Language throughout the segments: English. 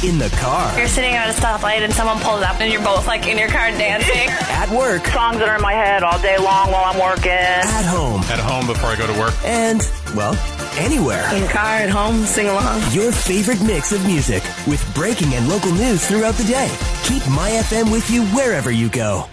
In the car. You're sitting at a stoplight and someone pulls up and you're both like in your car dancing. At work. Songs that are in my head all day long while I'm working. At home. At home before I go to work. And, well, anywhere. In the car, at home, sing along. Your favorite mix of music with breaking and local news throughout the day. Keep My FM with you wherever you go.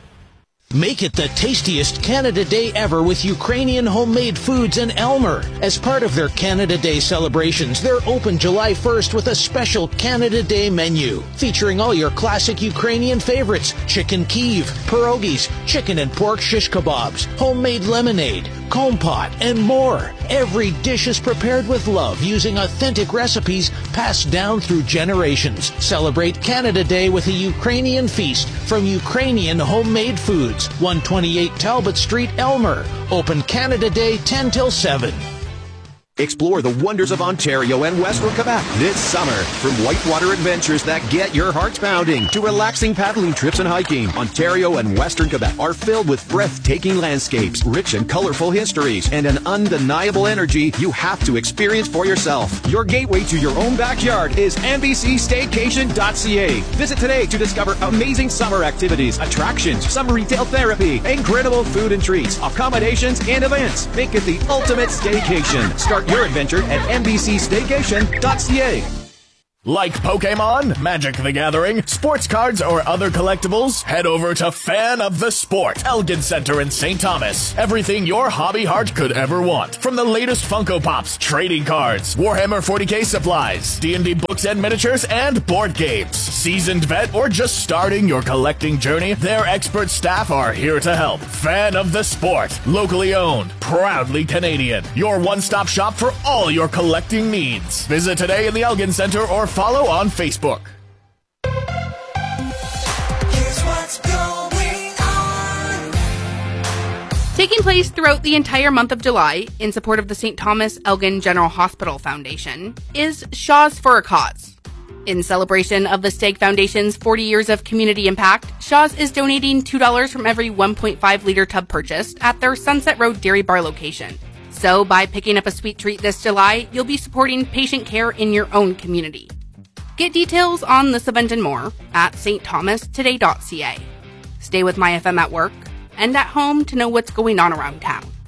Make it the tastiest Canada Day ever with Ukrainian homemade foods in Elmer. As part of their Canada Day celebrations, they're open July 1st with a special Canada Day menu featuring all your classic Ukrainian favorites: chicken Kyiv, pierogies, chicken and pork shish kebabs, homemade lemonade, kompot, and more. Every dish is prepared with love using authentic recipes passed down through generations. Celebrate Canada Day with a Ukrainian feast from Ukrainian homemade foods. 128 Talbot Street, Elmer. Open Canada Day 10 till 7. Explore the wonders of Ontario and Western Quebec this summer. From whitewater adventures that get your hearts pounding to relaxing paddling trips and hiking, Ontario and Western Quebec are filled with breathtaking landscapes, rich and colorful histories, and an undeniable energy you have to experience for yourself. Your gateway to your own backyard is NBCStaycation.ca. Visit today to discover amazing summer activities, attractions, summer retail therapy, incredible food and treats, accommodations, and events. Make it the ultimate staycation. Start your adventure at NBCStaycation.ca. Like Pokemon, Magic the Gathering, sports cards, or other collectibles? Head over to Fan of the Sport, Elgin Center in St. Thomas. Everything your hobby heart could ever want. From the latest Funko Pops, trading cards, Warhammer 40k supplies, D&D books and miniatures, and board games. Seasoned vet or just starting your collecting journey, their expert staff are here to help. Fan of the Sport, locally owned, proudly Canadian. Your one-stop shop for all your collecting needs. Visit today in the Elgin Center or follow on Facebook. Here's what's going on. Taking place throughout the entire month of July in support of the St. Thomas Elgin General Hospital Foundation is Shaw's for a Cause. In celebration of the Stag Foundation's 40 years of community impact, Shaw's is donating $2 from every 1.5-liter tub purchased at their Sunset Road Dairy Bar location. So by picking up a sweet treat this July, you'll be supporting patient care in your own community. Get details on this event and more at stthomastoday.ca. Stay with My FM at work and at home to know what's going on around town.